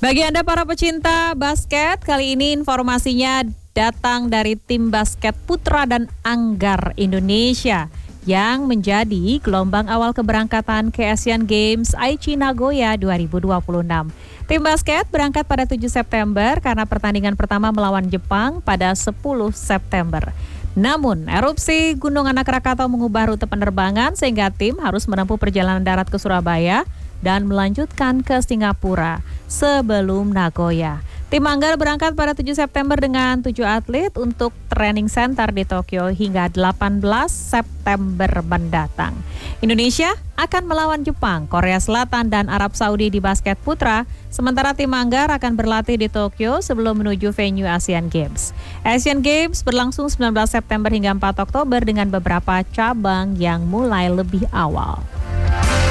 Bagi Anda para pecinta basket, kali ini informasinya datang dari tim basket putra dan anggar Indonesia yang menjadi gelombang awal keberangkatan ke Asian Games Aichi Nagoya 2026. Tim basket berangkat pada 7 September karena pertandingan pertama melawan Jepang pada 10 September. Namun, erupsi Gunung Anak Rakatau mengubah rute penerbangan sehingga tim harus menempuh perjalanan darat ke Surabaya dan melanjutkan ke Singapura sebelum Nagoya. Tim Anggar berangkat pada 7 September dengan 7 atlet untuk training center di Tokyo hingga 18 September mendatang. Indonesia akan melawan Jepang, Korea Selatan, dan Arab Saudi di basket putra, sementara tim Anggar akan berlatih di Tokyo sebelum menuju venue Asian Games. Asian Games berlangsung 19 September hingga 4 Oktober dengan beberapa cabang yang mulai lebih awal.